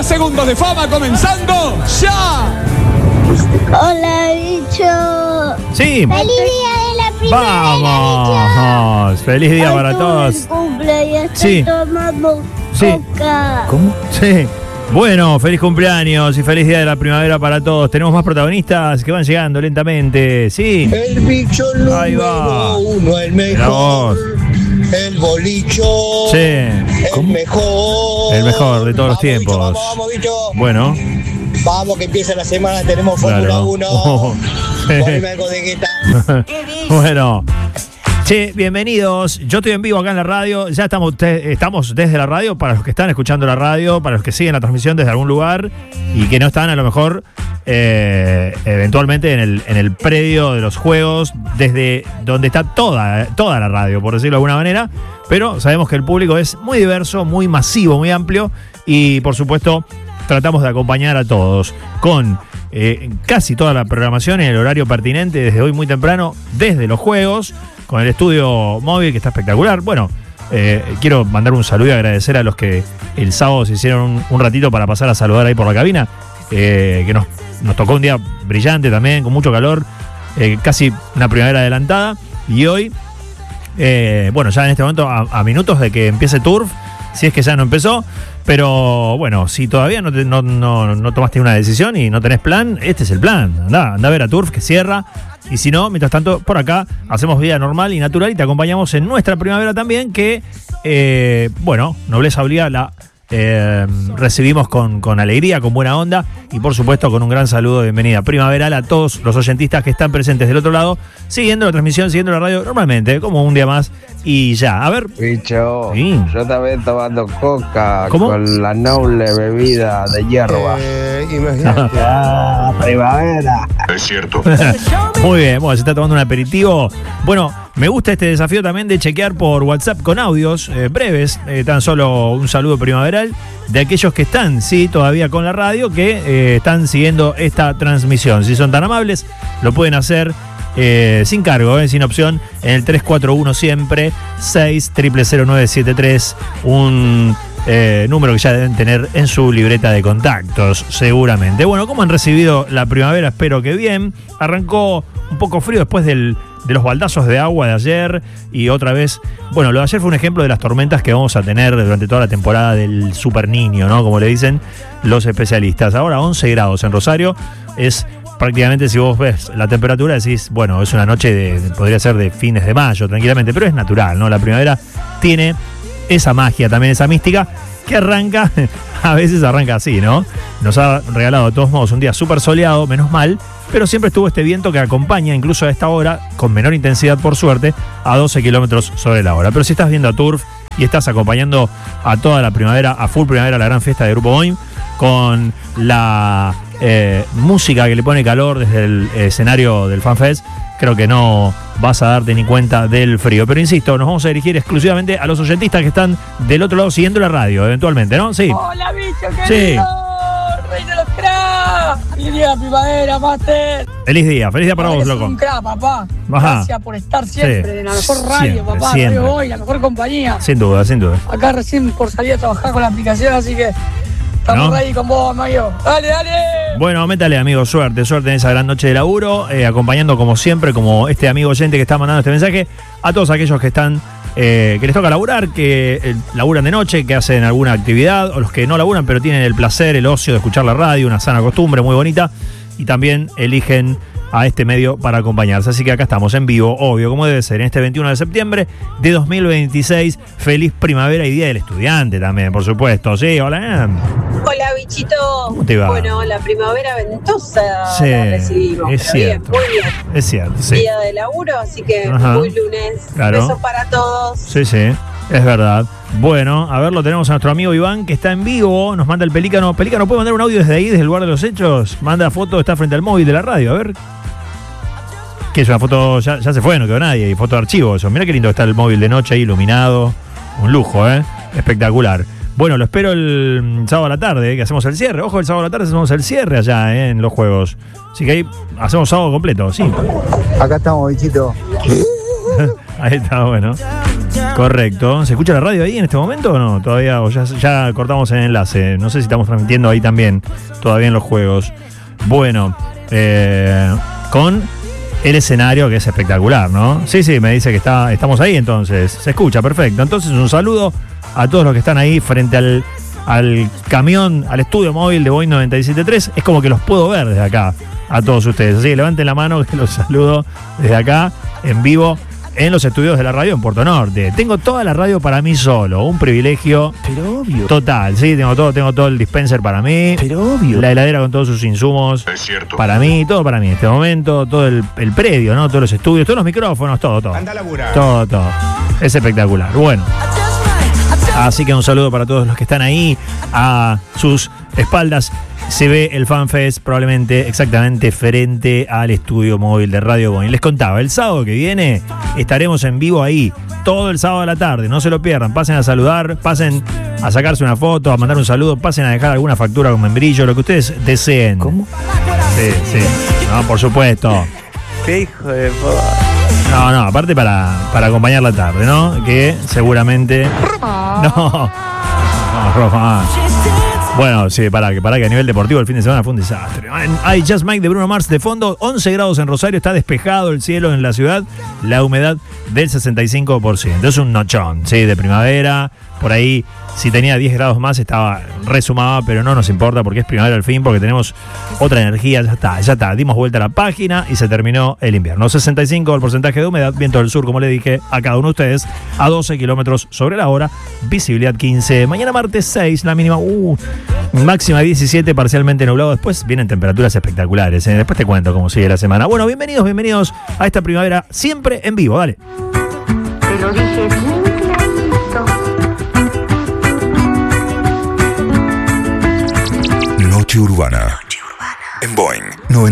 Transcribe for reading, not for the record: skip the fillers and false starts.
segundos de fama comenzando ya. Hola, bicho. Sí. ¡Feliz día de la primavera, Vamos. Feliz día bicho! para Hoy todos. tuve el cumpleaños, Sí. estoy tomando coca. ¿Cómo? Sí. Bueno, feliz cumpleaños y feliz día de la primavera para todos. Tenemos más protagonistas que van llegando lentamente. Sí. El bicho Ahí va. número uno, el Mirá vos. mejor. El bolicho. Sí. El mejor. El mejor de todos los tiempos. Bicho, vamos, bicho. Bueno. Vamos, que empieza la semana, tenemos Fórmula Claro. 1. Oh. Poneme algo de guitarra. Bueno. Che, bienvenidos. Yo estoy en vivo acá en la radio. Ya estamos desde la radio, para los que están escuchando la radio, para los que siguen la transmisión desde algún lugar y que no están a lo mejor eventualmente en el predio de los juegos, desde donde está toda la radio, por decirlo de alguna manera. Pero sabemos que el público es muy diverso, muy masivo, muy amplio y por supuesto tratamos de acompañar a todos con casi toda la programación en el horario pertinente desde hoy muy temprano, desde los juegos, con el estudio móvil que está espectacular. Bueno, quiero mandar un saludo y agradecer a los que el sábado se hicieron un ratito para pasar a saludar ahí por la cabina, que nos tocó un día brillante también, con mucho calor, casi una primavera adelantada. Y hoy, bueno, ya en este momento a minutos de que empiece Turf, si es que ya no empezó, pero bueno, si todavía no tomaste una decisión y no tenés plan, este es el plan. Andá a ver a Turf que cierra. Y si no, mientras tanto, por acá hacemos vida normal y natural y te acompañamos en nuestra primavera también, que, bueno, nobleza obliga, la recibimos con alegría, con buena onda y por supuesto con un gran saludo de bienvenida primaveral a todos los oyentistas que están presentes del otro lado, siguiendo la transmisión, siguiendo la radio normalmente, como un día más y ya. A ver. Bicho, Sí. yo también tomando coca. ¿Cómo? Con la noble bebida de hierba. Imagínate. Primavera. Es cierto. Muy bien, bueno, se está tomando un aperitivo. Bueno, me gusta este desafío también de chequear por WhatsApp con audios breves, tan solo un saludo primaveral de aquellos que están, sí, todavía con la radio, que están siguiendo esta transmisión. Si son tan amables, lo pueden hacer sin cargo, sin opción, en el 341 siempre 6000973, un número que ya deben tener en su libreta de contactos, seguramente. Bueno, ¿cómo han recibido la primavera? Espero que bien. Arrancó un poco frío después de los baldazos de agua de ayer y otra vez, bueno, lo de ayer fue un ejemplo de las tormentas que vamos a tener durante toda la temporada del Super Niño, ¿no? Como le dicen los especialistas. Ahora 11 grados en Rosario, es prácticamente, si vos ves la temperatura, decís, bueno, es una noche podría ser de fines de mayo, tranquilamente, pero es natural, ¿no? La primavera tiene esa magia, también esa mística, que arranca, a veces arranca así, ¿no? Nos ha regalado de todos modos un día súper soleado, menos mal, pero siempre estuvo este viento que acompaña, incluso a esta hora, con menor intensidad por suerte, a 12 kilómetros sobre la hora. Pero si estás viendo a Turf y estás acompañando a toda la primavera, a full primavera, la gran fiesta de Grupo Boeing, con la música que le pone calor desde el escenario del FanFest, creo que no vas a darte ni cuenta del frío. Pero insisto, nos vamos a dirigir exclusivamente a los oyentistas que están del otro lado siguiendo la radio, eventualmente, ¿no? Sí. Hola, bicho, Sí. querido. Rey de los cracks. Feliz día de primavera, Master. Feliz día para vos, Eres loco. un crack, papá. Ajá. Gracias por estar siempre Sí. en la mejor radio, Siempre, papá. siempre. Radio Boy, la mejor compañía. Sin duda, sin duda. Acá recién por salir a trabajar con la aplicación, así que estamos ¿No? ahí con vos, amigo. Dale, dale. Bueno, métale, amigo, suerte en esa gran noche de laburo, acompañando como siempre, como este amigo oyente que está mandando este mensaje, a todos aquellos que están, que les toca laburar, que laburan de noche, que hacen alguna actividad, o los que no laburan, pero tienen el placer, el ocio de escuchar la radio, una sana costumbre muy bonita, y también eligen a este medio para acompañarse. Así que acá estamos en vivo, obvio, como debe ser, en este 21 de septiembre de 2026. Feliz primavera y Día del Estudiante también, por supuesto. Sí, hola. Hola, bichito. ¿Cómo te va? Bueno, la primavera ventosa Sí, la recibimos. es pero cierto. Bien, muy bien. Es cierto, sí. Día de laburo, así que Ajá. muy lunes. Claro. Besos para todos. Sí, sí, es verdad. Bueno, a ver, lo tenemos a nuestro amigo Iván, que está en vivo, nos manda el Pelícano. Pelícano, ¿puede mandar un audio desde ahí, desde el lugar de los hechos? Manda foto, está frente al móvil de la radio, a ver. Que es una foto, ya se fue, no quedó nadie, y foto de archivo eso. Mirá qué lindo está el móvil de noche ahí iluminado. Un lujo, espectacular. Bueno, lo espero el sábado a la tarde, que hacemos el cierre. Ojo, el sábado a la tarde hacemos el cierre allá, en los juegos. Así que ahí hacemos sábado completo, sí. Acá estamos, bichito. Ahí está, bueno. Correcto. ¿Se escucha la radio ahí en este momento o no? Todavía, o ya cortamos el enlace. No sé si estamos transmitiendo ahí también, todavía en los juegos. Bueno, con el escenario que es espectacular, ¿no? Sí, me dice que estamos ahí, entonces. Se escucha, perfecto. Entonces, un saludo a todos los que están ahí frente al camión, al estudio móvil de Boeing 97.3. Es como que los puedo ver desde acá, a todos ustedes. Así que levanten la mano que los saludo desde acá, en vivo, en los estudios de la radio en Puerto Norte. Tengo toda la radio para mí solo, un privilegio. Pero obvio. Total, sí, tengo todo el dispenser para mí. Pero obvio. La heladera con todos sus insumos. Es cierto. Para mí, todo para mí en este momento, todo el predio, ¿no? Todos los estudios, todos los micrófonos, todo. Anda a laburar. Todo. Es espectacular. Bueno. Así que un saludo para todos los que están ahí. A sus espaldas se ve el FanFest probablemente exactamente frente al estudio móvil de Radio Boeing. Les contaba, el sábado que viene estaremos en vivo ahí, todo el sábado a la tarde, no se lo pierdan, pasen a saludar, pasen a sacarse una foto, a mandar un saludo, pasen a dejar alguna factura con membrillo, lo que ustedes deseen. ¿Cómo? Sí. No, por supuesto. Qué hijo de puta. No, aparte para acompañar la tarde, ¿no? Que seguramente... No, Roma. Bueno, sí, para que a nivel deportivo el fin de semana fue un desastre. Hay Just Mike de Bruno Mars de fondo, 11 grados en Rosario, está despejado el cielo en la ciudad, la humedad del 65%. Es un nochón, sí, de primavera. Por ahí, si tenía 10 grados más, estaba resumada, pero no nos importa porque es primavera al fin, porque tenemos otra energía. Ya está. Dimos vuelta a la página y se terminó el invierno. 65 el porcentaje de humedad, viento del sur, como le dije a cada uno de ustedes, a 12 kilómetros sobre la hora, visibilidad 15. Mañana martes 6, la mínima, máxima 17, parcialmente nublado. Después vienen temperaturas espectaculares. Después te cuento cómo sigue la semana. Bueno, bienvenidos a esta primavera, siempre en vivo. Dale. Te lo dije bien clarito. Noche Urbana. En Boeing 97.